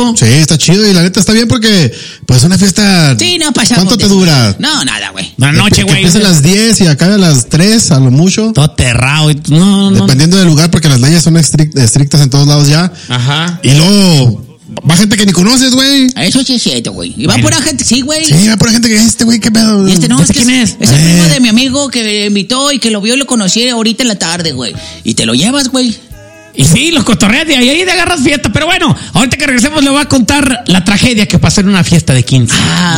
chido. Sí, está chido y la neta está bien porque, pues, una fiesta. Sí, no pasamos. ¿Cuánto te dura? No, nada, güey. Una noche, güey. Empieza a las 10 y acabe a las 3, a lo mucho. Todo aterrado. No. Dependiendo del lugar, porque las leyes son estrictas en todos lados ya. Ajá. Y luego, va gente que ni conoces, güey. Eso sí es cierto, güey. Y va Bueno. pura gente, sí, güey. Sí, va por gente que dice, güey, qué pedo. Y no, es que quién es? es el primo de mi amigo que me invitó y que lo vio y lo conocí ahorita en la tarde, güey. Y te lo llevas, güey. Y sí, los cotorreas de ahí te agarras fiesta. Pero bueno, ahorita que regresemos le voy a contar la tragedia que pasó en una fiesta de 15.